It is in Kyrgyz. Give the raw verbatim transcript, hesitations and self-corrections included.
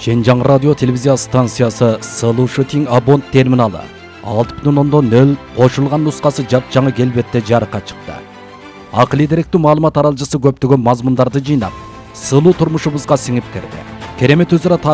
Шенжаң радио телевизия станциясы сылуу шутинг абонт терминалы алты бүтүн ондон нөл кошулган нускасы жапжаңы келбетте жарыкка чыкты. Акылий деректүү маалымат аралжысы көптөгөн мазмундарды жыйнап, сылуу турмушубузга сиңип кирди. Керемет өзара